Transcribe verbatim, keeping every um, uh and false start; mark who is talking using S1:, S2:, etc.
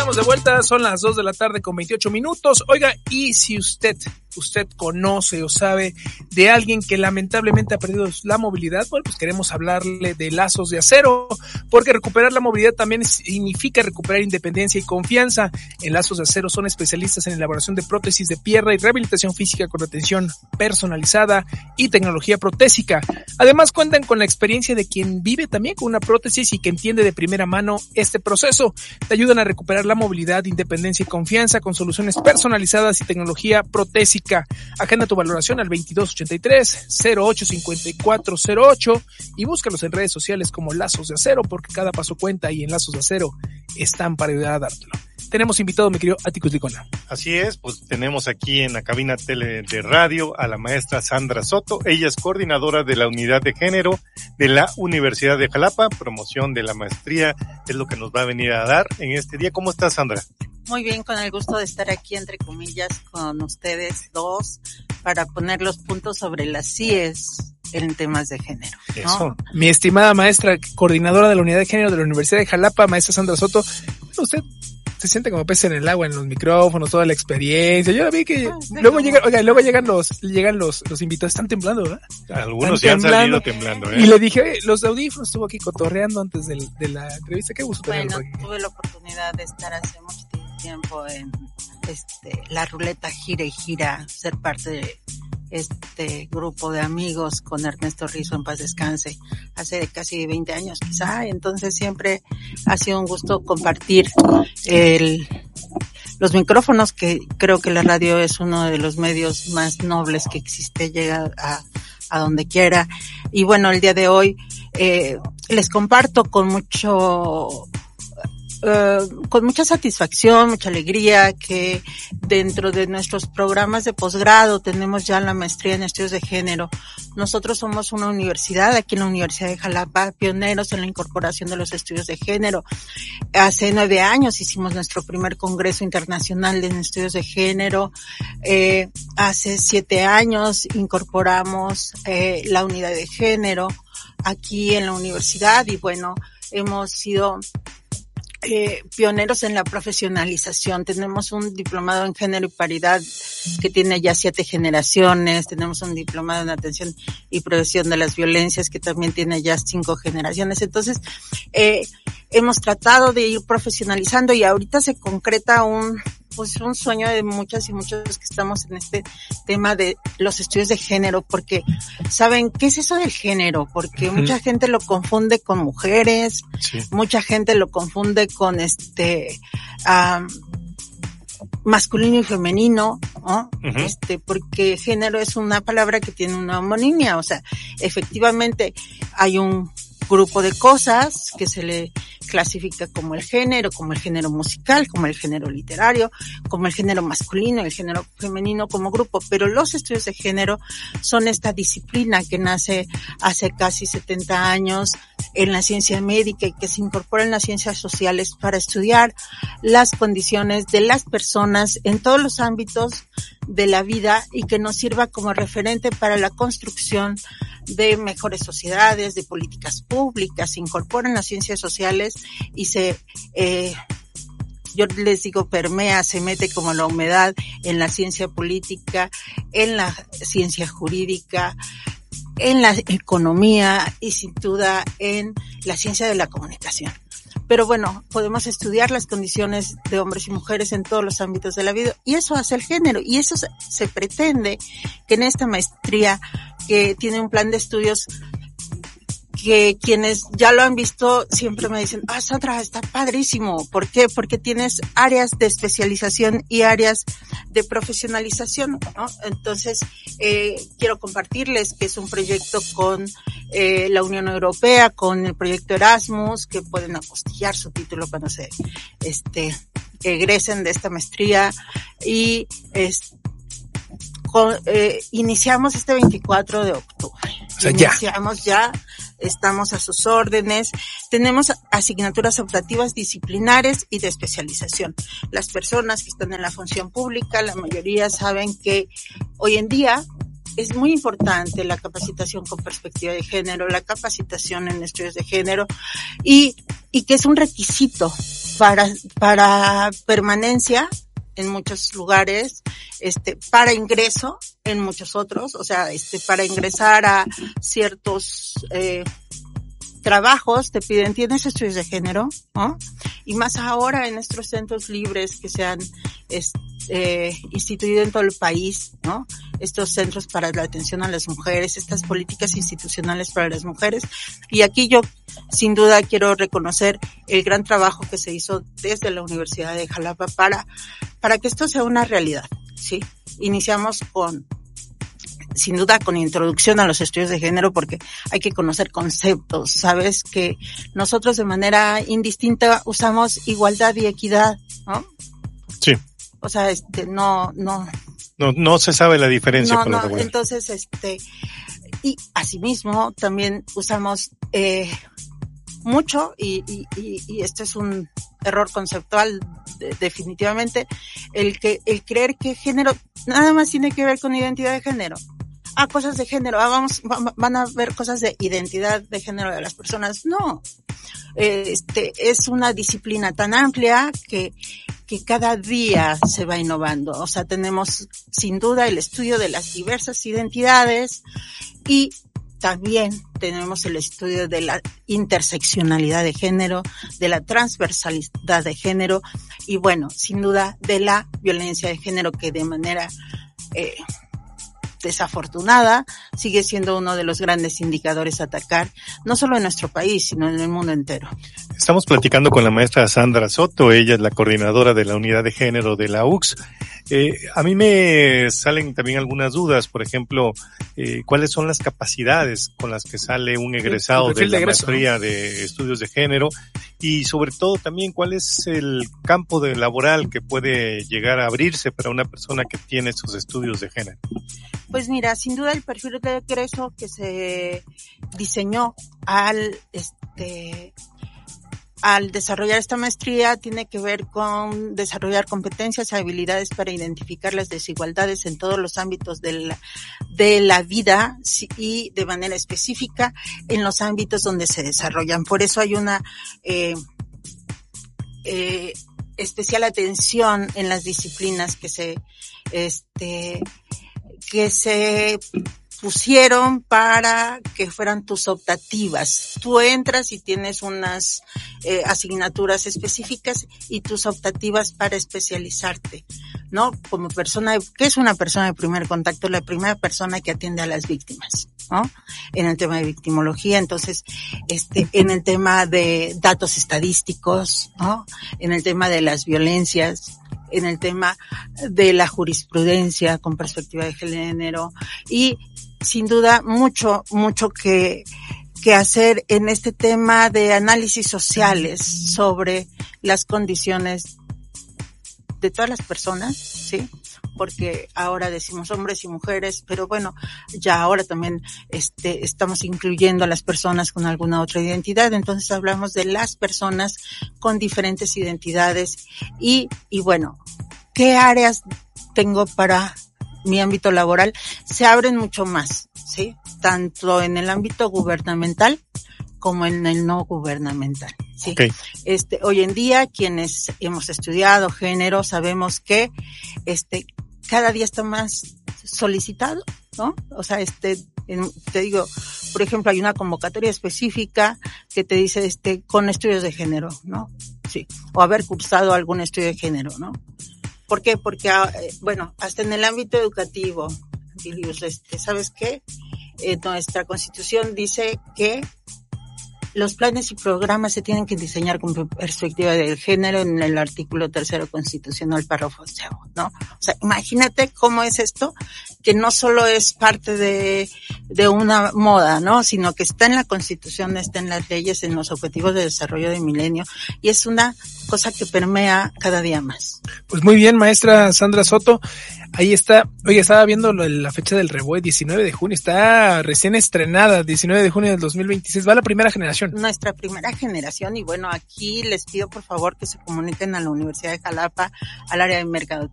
S1: estamos de vuelta, son las dos de la tarde con veintiocho minutos. Oiga, y si usted, usted conoce o sabe de alguien que lamentablemente ha perdido la movilidad, bueno, pues queremos hablarle de Lazos de Acero, porque recuperar la movilidad también significa recuperar independencia y confianza. En Lazos de Acero son especialistas en elaboración de prótesis de pierna y rehabilitación física con atención personalizada y tecnología protésica. Además, cuentan con la experiencia de quien vive también con una prótesis y que entiende de primera mano este proceso. Te ayudan a recuperar la movilidad, independencia y confianza con soluciones personalizadas y tecnología protésica. Agenda tu valoración al veintidós ochenta y tres, cero ocho cincuenta y cuatro cero ocho y búscalos en redes sociales como Lazos de Acero, porque cada paso cuenta y en Lazos de Acero están para ayudar a dártelo. Tenemos invitado, mi querido Atticus Licona.
S2: Así es, pues tenemos aquí en la cabina tele de radio a la maestra Sandra Soto. Ella es coordinadora de la unidad de género de la Universidad de Jalapa. Promoción de la maestría es lo que nos va a venir a dar en este día. ¿Cómo estás, Sandra?
S3: Muy bien, con el gusto de estar aquí, entre comillas, con ustedes dos, para poner los puntos sobre las C I E S en temas de género, ¿no?
S1: Eso. Mi estimada maestra, coordinadora de la unidad de género de la Universidad de Jalapa, maestra Sandra Soto, usted se siente como pez en el agua en los micrófonos, toda la experiencia. Yo vi que ah, luego llegan, oiga, luego llegan los, llegan los, los invitados, están temblando, ¿verdad?
S2: Algunos ya han salido temblando, ¿eh?
S1: Y le dije, oye, los audífonos estuvo aquí cotorreando antes del, de la entrevista. Qué gusto tenerlo
S3: aquí. Bueno, tuve la oportunidad de estar hace mucho tiempo en este la ruleta gira y gira, ser parte de este grupo de amigos con Ernesto Rizzo, en paz descanse, hace casi veinte años quizá. Entonces siempre ha sido un gusto compartir el los micrófonos, que creo que la radio es uno de los medios más nobles que existe, llega a, a donde quiera. Y bueno, el día de hoy eh, les comparto con mucho Uh, con mucha satisfacción, mucha alegría, que dentro de nuestros programas de posgrado tenemos ya la maestría en estudios de género. Nosotros somos una universidad aquí en la Universidad de Jalapa, pioneros en la incorporación de los estudios de género. Hace nueve años hicimos nuestro primer congreso internacional en estudios de género. Eh, hace siete años incorporamos eh, la unidad de género aquí en la universidad y bueno, hemos sido Eh, pioneros en la profesionalización. Tenemos un diplomado en género y paridad que tiene ya siete generaciones. Tenemos un diplomado en atención y prevención de las violencias que también tiene ya cinco generaciones. Entonces, eh, hemos tratado de ir profesionalizando y ahorita se concreta un pues un sueño de muchas y muchos que estamos en este tema de los estudios de género, porque ¿saben qué es eso del género? Porque uh-huh. mucha gente lo confunde con mujeres, sí. mucha gente lo confunde con este um, masculino y femenino, ¿no? Uh-huh. Este, porque género es una palabra que tiene una homonimia, o sea, efectivamente hay un grupo de cosas que se le clasifica como el género, como el género musical, como el género literario, como el género masculino, el género femenino como grupo, pero los estudios de género son esta disciplina que nace hace casi setenta años en la ciencia médica y que se incorpora en las ciencias sociales para estudiar las condiciones de las personas en todos los ámbitos de la vida y que nos sirva como referente para la construcción de mejores sociedades, de políticas públicas. Se incorporan las ciencias sociales y se, eh, yo les digo, permea, se mete como la humedad en la ciencia política, en la ciencia jurídica, en la economía y sin duda en la ciencia de la comunicación. Pero bueno, podemos estudiar las condiciones de hombres y mujeres en todos los ámbitos de la vida y eso hace el género y eso se, se pretende que en esta maestría que tiene un plan de estudios que quienes ya lo han visto siempre me dicen, ah, Sandra, está padrísimo. ¿Por qué? Porque tienes áreas de especialización y áreas de profesionalización, ¿no? Entonces, eh, quiero compartirles que es un proyecto con eh, la Unión Europea, con el proyecto Erasmus, que pueden apostillar su título cuando se, este, egresen de esta maestría y, este, Con, eh, iniciamos este veinticuatro de octubre.
S1: O sea, ya.
S3: Iniciamos ya, estamos a sus órdenes. Tenemos asignaturas optativas disciplinares y de especialización. Las personas que están en la función pública, la mayoría saben que hoy en día es muy importante la capacitación con perspectiva de género, la capacitación en estudios de género y, y que es un requisito para, para permanencia en muchos lugares, este, para ingreso en muchos otros, o sea, este, para ingresar a ciertos, eh, trabajos te piden, ¿tienes estudios de género? ¿No? Y más ahora en estos centros libres que se han eh, instituido en todo el país, ¿no? Estos centros para la atención a las mujeres, estas políticas institucionales para las mujeres. Y aquí yo, sin duda, quiero reconocer el gran trabajo que se hizo desde la Universidad de Jalapa para, para que esto sea una realidad, ¿sí? Iniciamos con sin duda con introducción a los estudios de género, porque hay que conocer conceptos, sabes que nosotros de manera indistinta usamos igualdad y equidad, ¿no?
S2: Sí.
S3: O sea, este, no, no.
S2: No, no se sabe la diferencia
S3: no,
S2: con lo
S3: no,
S2: regular.
S3: Entonces, este, y asimismo también usamos, eh, mucho y, y, y, y esto es un error conceptual de, definitivamente, el que, el creer que género nada más tiene que ver con identidad de género. Ah, cosas de género, ah, vamos, va, van a ver cosas de identidad de género de las personas. No, este, es una disciplina tan amplia que, que cada día se va innovando. O sea, tenemos sin duda el estudio de las diversas identidades y también tenemos el estudio de la interseccionalidad de género, de la transversalidad de género y bueno, sin duda de la violencia de género que de manera eh, desafortunada sigue siendo uno de los grandes indicadores a atacar, no solo en nuestro país, sino en el mundo entero.
S2: Estamos platicando con la maestra Sandra Soto, ella es la coordinadora de la unidad de género de la U X. Eh, a mí me salen también algunas dudas, por ejemplo, eh, ¿cuáles son las capacidades con las que sale un egresado de la maestría de estudios de género? Y sobre todo también, ¿cuál es el campo de laboral que puede llegar a abrirse para una persona que tiene sus estudios de género?
S3: Pues mira, sin duda el perfil de egreso que se diseñó al, este, al desarrollar esta maestría tiene que ver con desarrollar competencias y habilidades para identificar las desigualdades en todos los ámbitos de la, de la vida y de manera específica en los ámbitos donde se desarrollan. Por eso hay una eh, eh, especial atención en las disciplinas que se este que se pusieron para que fueran tus optativas. Tú entras y tienes unas eh, asignaturas específicas y tus optativas para especializarte, ¿no? Como persona, ¿qué es una persona de primer contacto? La primera persona que atiende a las víctimas, ¿no? En el tema de victimología, entonces, este, en el tema de datos estadísticos, ¿no? En el tema de las violencias, en el tema de la jurisprudencia con perspectiva de género y sin duda mucho, mucho que, que hacer en este tema de análisis sociales sobre las condiciones de todas las personas, ¿sí? Porque ahora decimos hombres y mujeres, pero bueno, ya ahora también este estamos incluyendo a las personas con alguna otra identidad, entonces hablamos de las personas con diferentes identidades y, y bueno, ¿qué áreas tengo para mi ámbito laboral? Se abren mucho más, ¿sí? Tanto en el ámbito gubernamental como en el no gubernamental, ¿sí? Okay. Este, hoy en día, quienes hemos estudiado género, sabemos que, este, cada día está más solicitado, ¿no? O sea, este, en, te digo, por ejemplo, hay una convocatoria específica que te dice, este, con estudios de género, ¿no? Sí. O haber cursado algún estudio de género, ¿no? ¿Por qué? Porque, bueno, hasta en el ámbito educativo, este, ¿sabes qué? Eh, nuestra Constitución dice que los planes y programas se tienen que diseñar con perspectiva del género en el artículo tercero constitucional, párrafo octavo, ¿no? O sea, imagínate cómo es esto, que no solo es parte de, de una moda, ¿no? Sino que está en la Constitución, está en las leyes, en los objetivos de desarrollo del milenio, y es una cosa que permea cada día más.
S1: Pues muy bien, maestra Sandra Soto. Ahí está. Oye, estaba viendo lo, la fecha del Reboe, diecinueve de junio. Está recién estrenada, diecinueve de junio del dos mil veintiséis. Va la primera generación.
S3: Nuestra primera generación. Y bueno, aquí les pido por favor que se comuniquen a la Universidad de Jalapa, al área de mercado